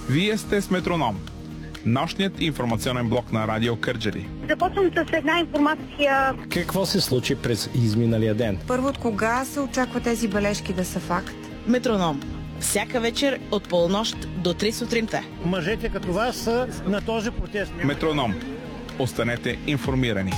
Вие сте с Метроном, нощният информационен блок на Радио Кърджали. Започвам с една информация. Какво се случи през изминалия ден? Първо, от кога се очаква тези бележки да са факт? Метроном. Всяка вечер от полунощ до 3 сутринта. Мъжете като вас са на този протест. Метроном. Останете информирани.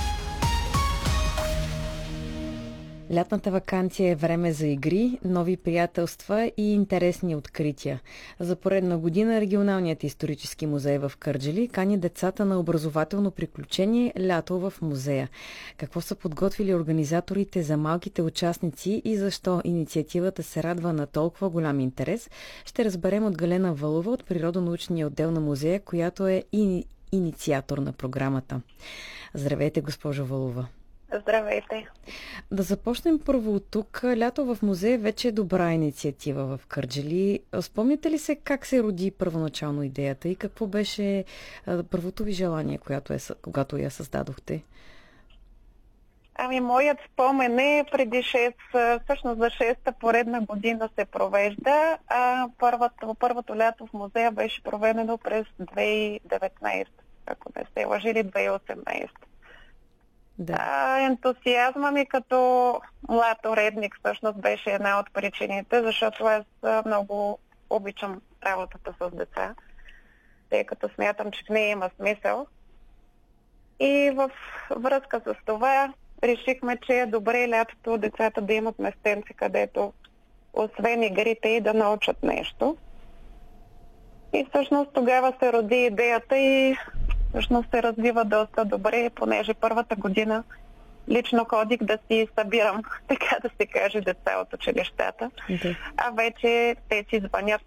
Лятната ваканция е време за игри, нови приятелства и интересни открития. За поредна година Регионалният исторически музей в Кърджали кани децата на образователно приключение «Лято в музея». Какво са подготвили организаторите за малките участници и защо инициативата се радва на толкова голям интерес, ще разберем от Галена Вълова от Природонаучния отдел на музея, която е инициатор на програмата. Здравейте, госпожо Вълова. Здравейте. Да започнем първо от тук. Лято в музея вече е добра инициатива в Кърджали. Спомняте ли се как се роди първоначално идеята и какво беше първото ви желание, когато я създадохте? Моят спомен е преди 6, всъщност за 6-та поредна година се провежда, а първото лято в музея беше проведено през 2019, ако не сте лъжили, 2018. Да. Ентусиазма ми като млад уредник всъщност беше една от причините, защото аз много обичам работата с деца, тъй като смятам, че в нея има смисъл. И в връзка с това решихме, че е добре лятото децата да имат местенци, където освен игрите и да научат нещо. И всъщност тогава се роди идеята и всъщност се развива доста добре, понеже първата година лично ходих да си събирам, така да се каже, деца от училищата. А вече те си звънят